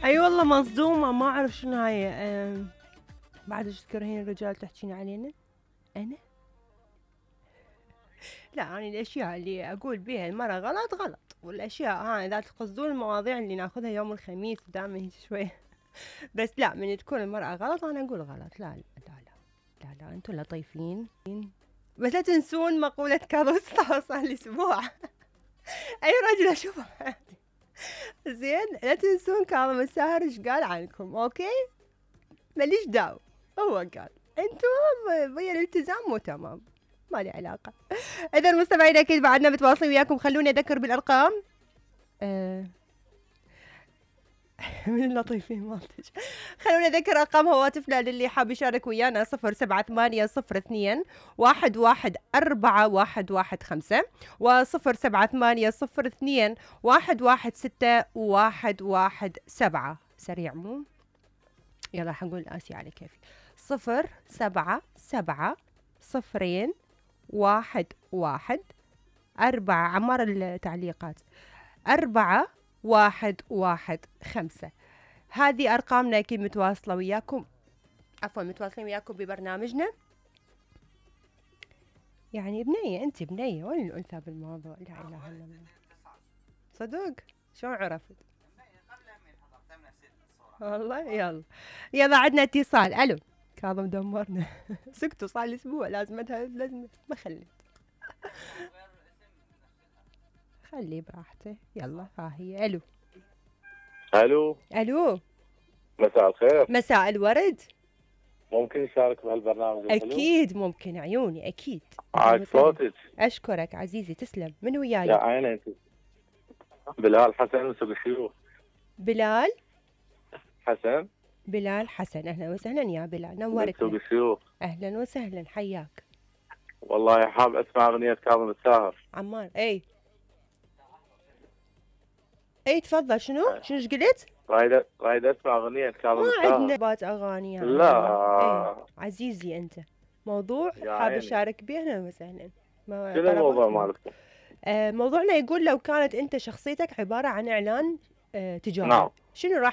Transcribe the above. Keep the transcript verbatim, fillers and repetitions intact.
اي والله مصدومة، ما اعرف شنو هاي. أم، بعد ايش تكرهين الرجال تحكين علينا؟ انا؟ لا، أنا الاشياء اللي اقول بيها المرأة غلط غلط، والاشياء ها اذا تقصدون المواضيع اللي ناخذها يوم الخميس دائما هيك شوية. بس لا، من تكون المرأة غلط انا اقول غلط. لا لا لا لا لا, لا. انتم لطيفين. بس لا تنسون مقولة كاظم الساهر صار لي اسبوع. اي رجل اشوفه بحياتي. زين، لا تنسون كاظم الساهر ايش قال عنكم، اوكي؟ ماليش دعوة، هو قال انتم ويا الالتزام مو تمام، ما لي علاقة. اذا مستمعينا اكيد بعدنا متواصلين وياكم، خلوني اذكر بالارقام. أه من اللطيفين مالتج. خلونا نذكر ارقام هواتفنا للي حاب يشارك ويانا: صفر سبعة ثمانية صفر اثنين واحد واحد أربعة واحد واحد خمسة، وصفر سبعة ثمانية صفر اثنين واحد واحد ستة واحد واحد سبعة. سريع مو؟ يلا حنقول آسي على كيفي. صفر سبعة سبعة صفرين واحد واحد أربعة، عمار التعليقات، أربعة واحد واحد خمسة. هذه أرقامنا أكيد متواصلة وياكم، عفوا متواصلين وياكم ببرنامجنا. يعني بنية، أنت بنية، وين الأنثى بالموضوع؟ لا إله إلا الله. صدق؟ شلون عرفت؟ والله يلا يلا عندنا اتصال. ألو كاظم دمرنا. سكتوا صار لي أسبوع، لازم لازم ما خليت. خليه براحته. يلا ها هي. ألو الو ألو مساء الخير. مساء الورد. ممكن نشارك بهالبرنامج الحلو؟ أكيد ممكن عيوني، أكيد. عاش صوتك. أشكرك عزيزي، تسلم. من وياي؟ يا عيني انت. بلال حسن من سوق الشيوخ. بلال حسن بلال حسن، أهلا وسهلا يا بلال، من سوق نورتنا. الشيوخ. أهلا وسهلا، حياك. والله حاب اسمع اغنية كاظم الساهر. عمار اي اي تفضل. شنو شنو ايش قلت؟ رايد رايد اسمع اغنية كاظم ما الساهر. عندنا بات اغاني يعني. لا اي عزيزي انت موضوع حاب اشارك به، اهلا وسهلا. شنو الموضوع مالكم؟ آه موضوعنا يقول لو كانت انت شخصيتك عبارة عن اعلان آه تجاري، نعم. شنو راح